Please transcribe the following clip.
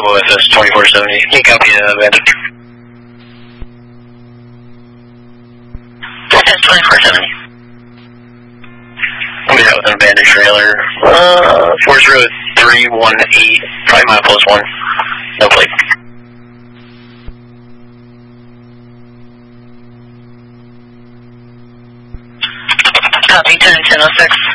OFS 2470. Can you copy abandoned? OFS 2470. I'll be out with an abandoned trailer. 40318, probably mile plus 1. No plate. Copy 10-1006.